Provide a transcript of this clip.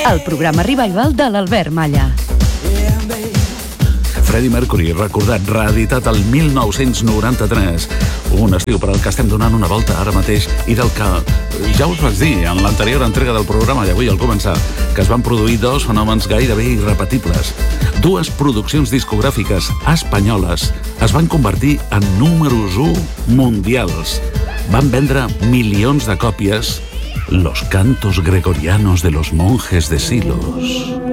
el programa Revival de l'Albert Malla. Freddie Mercury, recordat, reeditat el 1993. Un estiu per al que estem donant una volta ara mateix i del que ja us vaig dir en l'anterior entrega del programa i avui al començar, que es van produir dos fenòmens gairebé irrepetibles. Dues produccions discogràfiques espanyoles es van convertir en números 1 mundials. Van vendre milions de còpies. Los cantos gregorianos de los monjes de Silos.